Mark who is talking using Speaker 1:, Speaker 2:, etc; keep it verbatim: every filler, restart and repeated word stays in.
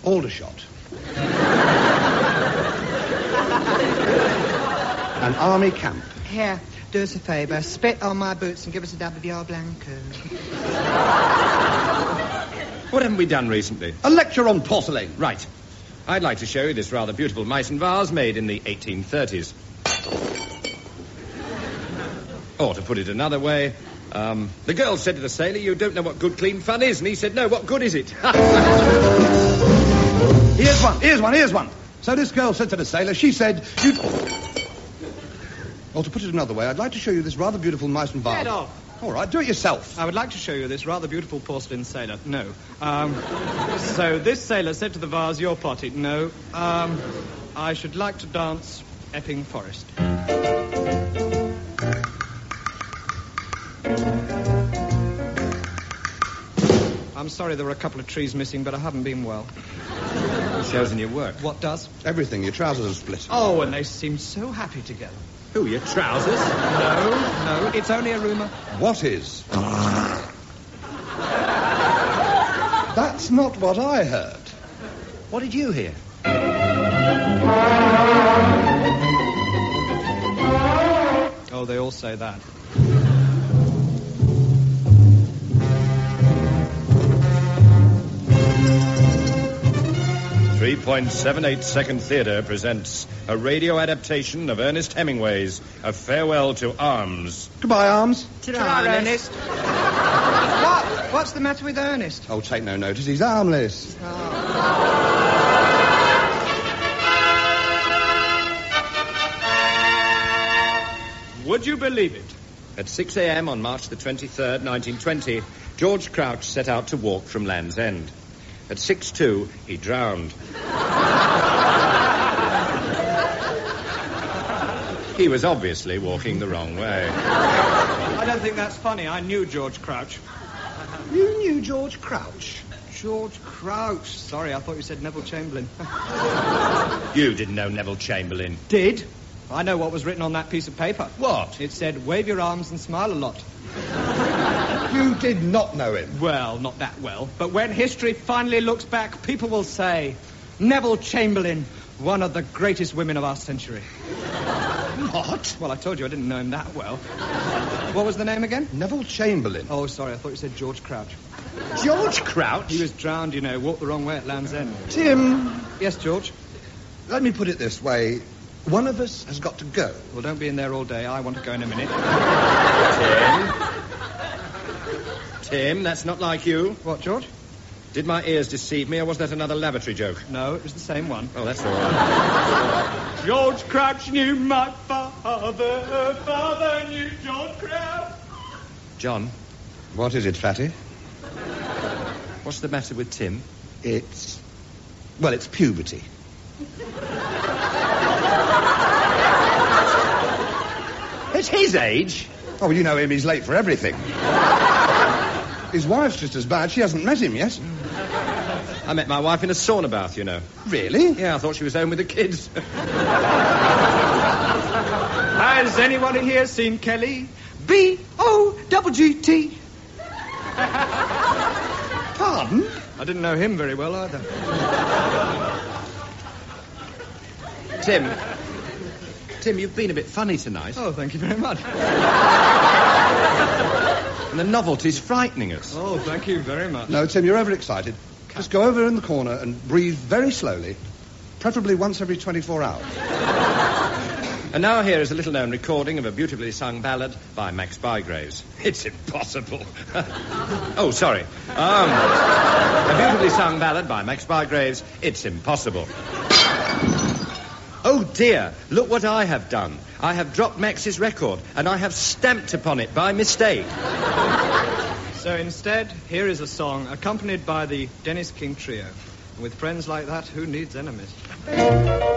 Speaker 1: Aldershot. An army camp.
Speaker 2: Here, do us a favour. Spit on my boots and give us a dab of your Blanco.
Speaker 3: What haven't we done recently?
Speaker 1: A lecture on porcelain.
Speaker 3: Right. I'd like to show you this rather beautiful Meissen vase made in the eighteen thirties. Or to put it another way, um, the girl said to the sailor, you don't know what good, clean fun is. And he said, no, what good is it?
Speaker 1: Here's one, here's one, here's one. So this girl said to the sailor, she said, you... Or to put it another way, I'd like to show you this rather beautiful Meissen vase.
Speaker 4: Get off.
Speaker 1: All right, do it yourself.
Speaker 4: I would like to show you this rather beautiful porcelain sailor. No. Um, so this sailor said to the vase, your potty. No. Um, I should like to dance Epping Forest. I'm sorry there were a couple of trees missing, but I haven't been well.
Speaker 3: It shows in your work.
Speaker 4: What does?
Speaker 1: Everything. Your trousers are split.
Speaker 4: Oh, and they seem so happy together.
Speaker 3: Who, your trousers?
Speaker 4: No, no, it's only a rumour.
Speaker 1: What is? That's not what I heard.
Speaker 3: What did you hear?
Speaker 4: Oh, they all say that.
Speaker 3: three point seven eight Second Theatre presents a radio adaptation of Ernest Hemingway's A Farewell to Arms.
Speaker 1: Goodbye, Arms.
Speaker 2: Ta-ra, Ernest. What? What's the matter with Ernest?
Speaker 1: Oh, take no notice. He's armless.
Speaker 3: Would you believe it? At six a.m. on March the twenty-third, nineteen twenty, George Crouch set out to walk from Land's End. At six two, he drowned. He was obviously walking the wrong way.
Speaker 4: I don't think that's funny. I knew George Crouch.
Speaker 1: You knew George Crouch?
Speaker 4: George Crouch. Sorry, I thought you said Neville Chamberlain.
Speaker 3: You didn't know Neville Chamberlain.
Speaker 4: Did? I know what was written on that piece of paper.
Speaker 3: What?
Speaker 4: It said, wave your arms and smile a lot.
Speaker 1: You did not know him.
Speaker 4: Well, not that well. But when history finally looks back, people will say, Neville Chamberlain, one of the greatest women of our century.
Speaker 1: What?
Speaker 4: Well, I told you I didn't know him that well. What was the name again?
Speaker 1: Neville Chamberlain.
Speaker 4: Oh, sorry, I thought you said George Crouch.
Speaker 3: George Crouch?
Speaker 4: He was drowned, you know, walked the wrong way at Land's End.
Speaker 1: Tim,
Speaker 4: Yes, George?
Speaker 1: let me put it this way. One of us has got to go.
Speaker 4: Well, don't be in there all day. I want to go in a minute.
Speaker 3: Tim? Tim, that's not like you.
Speaker 4: What, George?
Speaker 3: Did my ears deceive me, or was that another lavatory joke?
Speaker 4: No, it was the same one.
Speaker 3: Oh, that's all right.
Speaker 4: George Crouch knew my father. Father knew George Crouch.
Speaker 3: John,
Speaker 1: What is it, Fatty?
Speaker 3: what's the matter with Tim?
Speaker 1: It's... Well, it's puberty.
Speaker 3: It's his age.
Speaker 1: Oh, well, you know him. He's late for everything. His wife's just as bad. She hasn't met him yet.
Speaker 3: I met my wife in a sauna bath, you know.
Speaker 1: Really?
Speaker 3: Yeah, I thought she was home with the kids.
Speaker 4: Has anyone here seen Kelly? B O double G T.
Speaker 1: Pardon?
Speaker 4: I didn't know him very well either.
Speaker 3: Tim. Tim, you've been a bit funny tonight.
Speaker 4: Oh, thank you very much.
Speaker 3: And the novelty's frightening us.
Speaker 4: Oh, thank you very much.
Speaker 1: No, Tim, you're overexcited. Just go over in the corner and breathe very slowly, preferably once every twenty-four hours.
Speaker 3: And now here is a little-known recording of a beautifully sung ballad by Max Bygraves. It's impossible. Oh, sorry. Um, a beautifully sung ballad by Max Bygraves. It's impossible. Oh, dear, look what I have done. I have dropped Max's record, and I have stamped upon it by mistake.
Speaker 4: So instead, here is a song accompanied by the Dennis King Trio. And with friends like that, who needs enemies?